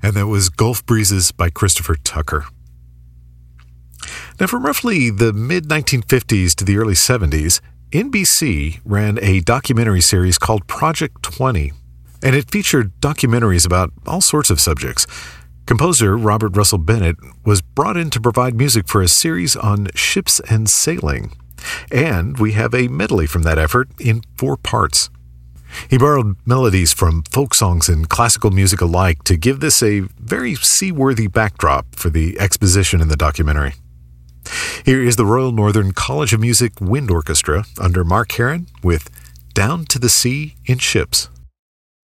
And that was Gulf Breezes by Christopher Tucker. Now, from roughly the mid-1950s to the early 70s, NBC ran a documentary series called Project 20, and it featured documentaries about all sorts of subjects. Composer Robert Russell Bennett was brought in to provide music for a series on ships and sailing, and we have a medley from that effort in 4 parts. He borrowed melodies from folk songs and classical music alike to give this a very seaworthy backdrop for the exposition in the documentary. Here is the Royal Northern College of Music Wind Orchestra under Mark Herron with Down to the Sea in Ships.